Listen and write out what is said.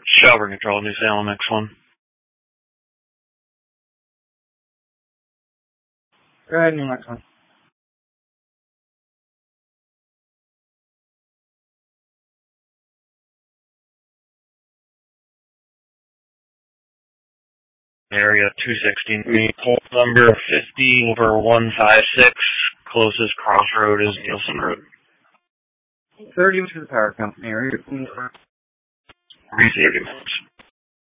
Shelburne Control, New Salem X1. Go ahead, New X1. Area 216, pole number 50 over 156, closest crossroad is Nielsen Road. 30 to the power company, area 4. Receiving.